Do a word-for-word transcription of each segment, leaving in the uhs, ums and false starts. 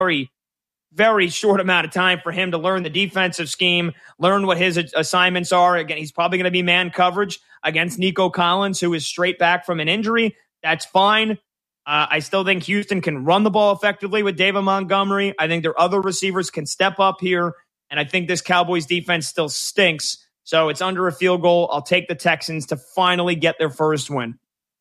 very, very short amount of time for him to learn the defensive scheme, learn what his assignments are. Again, he's probably going to be man coverage against Nico Collins, who is straight back from an injury. That's fine. Uh, I still think Houston can run the ball effectively with David Montgomery. I think their other receivers can step up here, and I think this Cowboys defense still stinks. So it's under a field goal. I'll take the Texans to finally get their first win.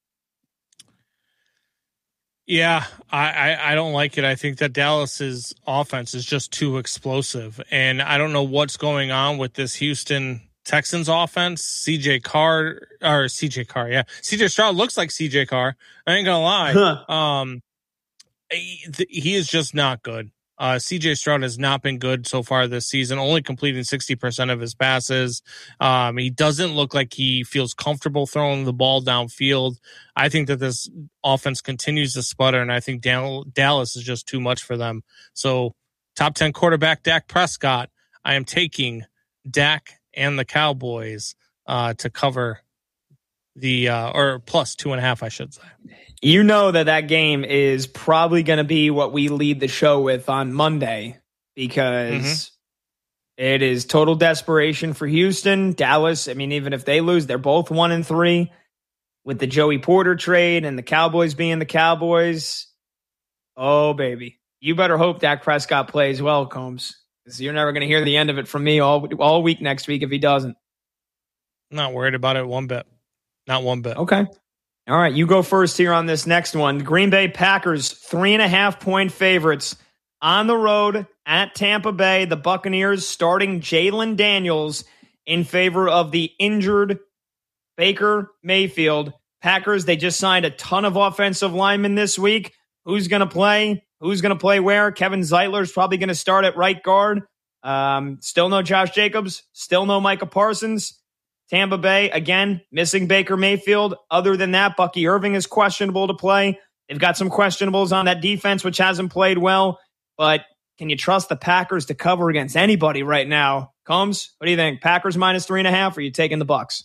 Yeah, I, I, I don't like it. I think that Dallas's offense is just too explosive, and I don't know what's going on with this Houston Texans offense. C J Carr or C J Carr, yeah, C J Stroud looks like C J Carr. I ain't gonna lie. Huh. Um, he, he is just not good. Uh, C J Stroud has not been good so far this season, only completing sixty percent of his passes. Um, he doesn't look like he feels comfortable throwing the ball downfield. I think that this offense continues to sputter, and I think Dallas is just too much for them. So top ten quarterback Dak Prescott, I am taking Dak and the Cowboys uh, to cover the, uh, or plus two and a half, I should say. You know that that game is probably going to be what we lead the show with on Monday because mm-hmm. it is total desperation for Houston. Dallas, I mean, even if they lose, they're both one and three with the Joey Porter trade and the Cowboys being the Cowboys. Oh, baby. You better hope Dak Prescott plays well, Combs, because you're never going to hear the end of it from me all, all week next week if he doesn't. I'm not worried about it one bit. Not one bit. Okay. All right, you go first here on this next one. Green Bay Packers, three and a half point favorites on the road at Tampa Bay. The Buccaneers starting Jalen Daniels in favor of the injured Baker Mayfield. Packers, they just signed a ton of offensive linemen this week. Who's going to play? Who's going to play where? Kevin Zeitler is probably going to start at right guard. Um, still no Josh Jacobs. Still no Micah Parsons. Tampa Bay, again, missing Baker Mayfield. Other than that, Bucky Irving is questionable to play. They've got some questionables on that defense, which hasn't played well. But can you trust the Packers to cover against anybody right now? Combs, what do you think? Packers minus three and a half, or are you taking the Bucs?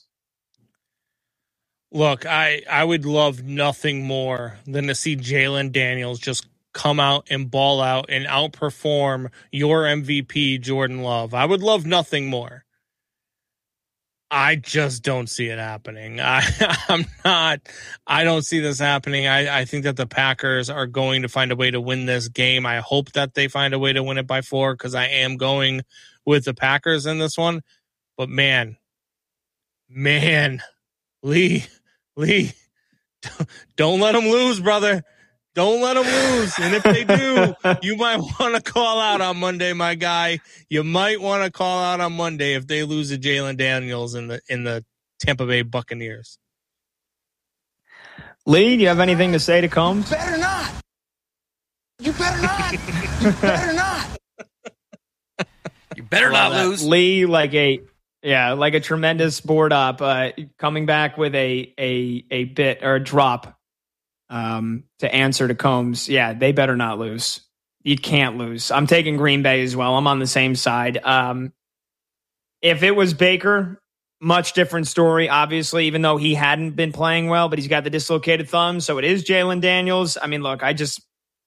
Look, I, I would love nothing more than to see Jalen Daniels just come out and ball out and outperform your M V P, Jordan Love. I would love nothing more. I just don't see it happening. I, I'm not, I don't see this happening. I, I think that the Packers are going to find a way to win this game. I hope that they find a way to win it by four because I am going with the Packers in this one. But man, man, Lee, Lee, don't let them lose, brother. Don't let them lose. And if they do, you might want to call out on Monday, my guy. You might want to call out on Monday if they lose to Jalen Daniels in the in the Tampa Bay Buccaneers. Lee, do you have anything to say to Combs? You better not. You better not. You better not. You better not lose. Lee, like a yeah, like a tremendous board up, uh, coming back with a a a bit or a drop. Um, to answer to Combs, yeah, they better not lose. You can't lose. I'm taking Green Bay as well. I'm on the same side. Um, if it was Baker, much different story, obviously, even though he hadn't been playing well, but he's got the dislocated thumb. So it is Jalen Daniels. I mean, look, I just,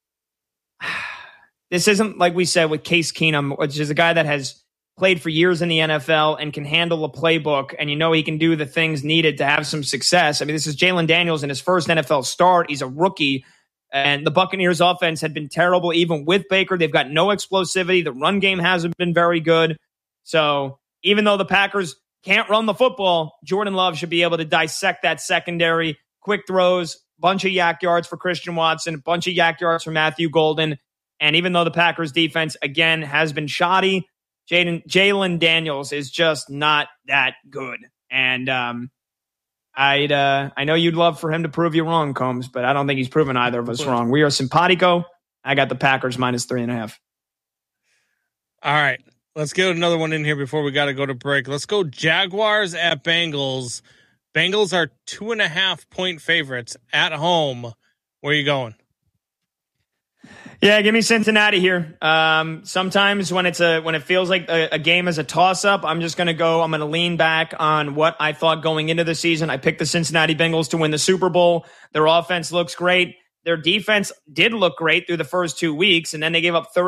this isn't like we said with Case Keenum, which is a guy that has played for years in the N F L and can handle a playbook, and you know he can do the things needed to have some success. I mean, this is Jalen Daniels in his first N F L start. He's a rookie, and the Buccaneers offense had been terrible even with Baker. They've got no explosivity. The run game hasn't been very good. So even though the Packers can't run the football, Jordan Love should be able to dissect that secondary. Quick throws, bunch of yak yards for Christian Watson, bunch of yak yards for Matthew Golden. And even though the Packers defense, again, has been shoddy, Jalen Jalen Daniels is just not that good. And um, I'd uh, I know you'd love for him to prove you wrong, Combs, but I don't think he's proven either of us wrong. We are simpatico. I got the Packers minus three and a half. All right. Let's get another one in here before we got to go to break. Let's go Jaguars at Bengals. Bengals are two and a half point favorites at home. Where are you going? Yeah, give me Cincinnati here. Um, sometimes when it's a when it feels like a, a game is a toss-up, I'm just going to go. I'm going to lean back on what I thought going into the season. I picked the Cincinnati Bengals to win the Super Bowl. Their offense looks great. their defense did look great through the first two weeks, and then they gave up thirty